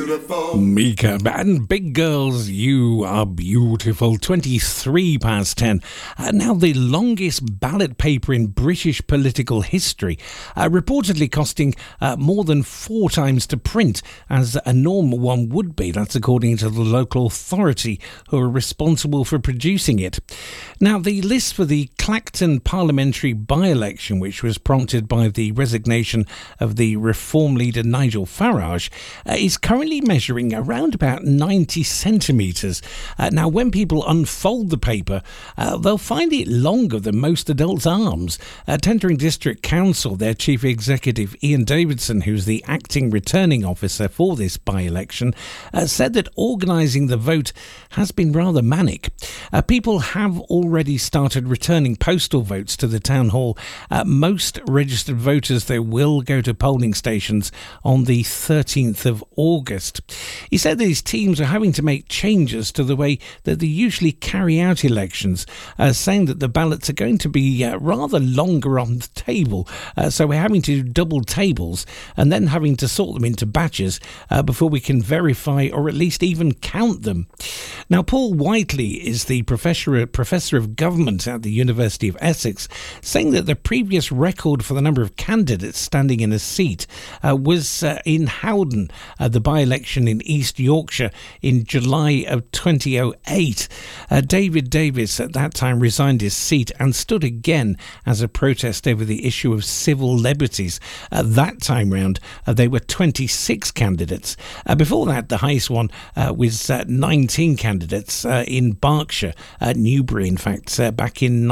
beautiful. Mika and big girls, you are beautiful. 23 past 10. Now the longest ballot paper in British political history, reportedly costing more than 4 times to print, as a normal one would be. That's according to the local authority who are responsible for producing it. Now the list for the Clacton parliamentary by-election, which was prompted by the resignation of the Reform leader Nigel Farage, is currently measuring around about 90 centimetres. Now, when people unfold the paper, they'll find it longer than most adults' arms. Tendring District Council, their Chief Executive Ian Davidson, who's the acting returning officer for this by-election, said that organising the vote has been rather manic. People have already started returning postal votes to the town hall. Most registered voters, though, will go to polling stations on the 13th of August. He said that his teams are having to make changes to the way that they usually carry out elections, saying that the ballots are going to be rather longer on the table, so we're having to do double tables and then having to sort them into batches before we can verify or at least even count them. Now, Paul Whiteley is the professor of government at the University of Essex, saying that the previous record for the number of candidates standing in a seat was in Howden, the by-election in East Yorkshire in July of 2008. David Davis at that time resigned his seat and stood again as a protest over the issue of civil liberties. That time round, there were 26 candidates. Before that, the highest one was 19 candidates in Berkshire, Newbury, in fact, back in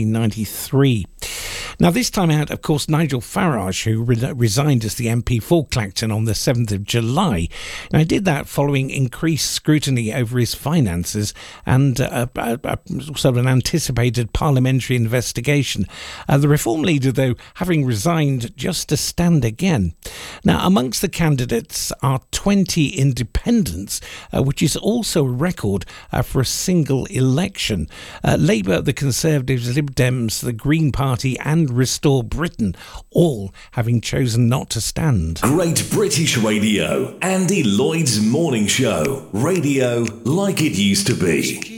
1993. Now, this time out, of course, Nigel Farage, who resigned as the MP for Clacton on the 7th of July. Now, he did that following increased scrutiny over his finances and sort of an anticipated parliamentary investigation. The Reform leader, though, having resigned just to stand again. Now, amongst the candidates are 20 independents, which is also a record for a single election. Labour, the Conservatives, Lib Dems, the Green Party and Restore Britain, all having chosen not to stand. Great British Radio, Andy Lloyd's Morning Show. Radio like it used to be.